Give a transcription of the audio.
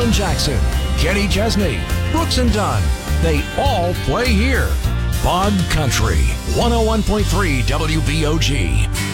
Alan Jackson, Kenny Chesney, Brooks and Dunn. They all play here. Bog Country, 101.3 WBOG.